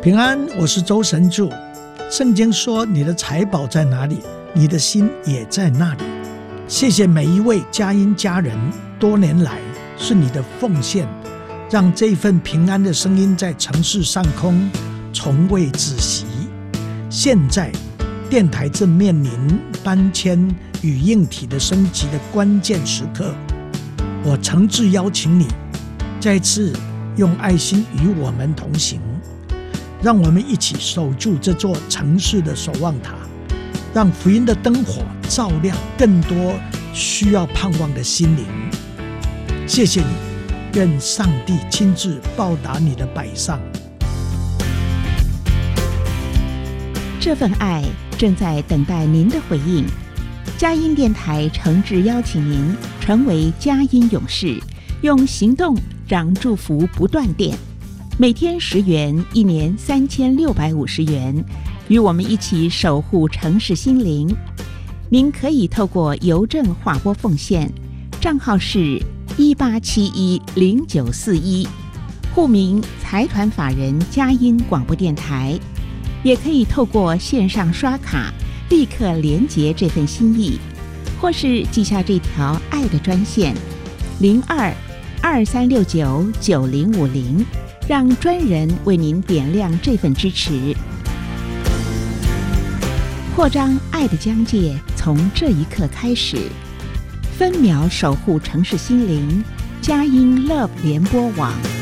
平安，我是周神助。圣经说，你的财宝在哪里，你的心也在那里。谢谢每一位佳音家人，多年来是你的奉献，让这份平安的声音在城市上空从未止息。现在电台正面临搬迁与硬体的升级的关键时刻，我诚挚邀请你再次用爱心与我们同行，让我们一起守住这座城市的守望塔，让福音的灯火照亮更多需要盼望的心灵。谢谢你，愿上帝亲自报答你的摆上。 这份爱正在等待您的回应。佳音电台诚挚邀请您成为佳音勇士，用行动让祝福不断电。每天10元，一年3650元，与我们一起守护城市心灵。您可以透过邮政划拨奉献，账号是18710941，户名财团法人佳音广播电台。也可以透过线上刷卡，立刻连结这份心意，或是记下这条爱的专线0223699050，让专人为您点亮这份支持。扩张爱的疆界，从这一刻开始，分秒守护城市心灵。佳音 Love 联播网。